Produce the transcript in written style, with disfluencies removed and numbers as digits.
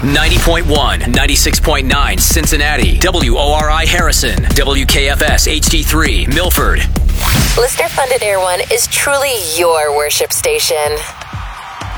90.1, 96.9 Cincinnati, WORI Harrison, WKFS HD3 Milford. Listener-funded Air One is truly your worship station.